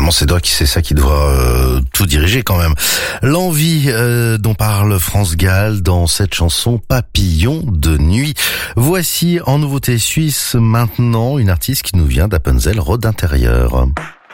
normalement c'est ça qui doit tout diriger quand même. L'envie dont parle France Gall dans cette chanson Papillon de nuit. Voici en nouveauté suisse maintenant une artiste qui nous vient d'Appenzell Rhodes Intérieur.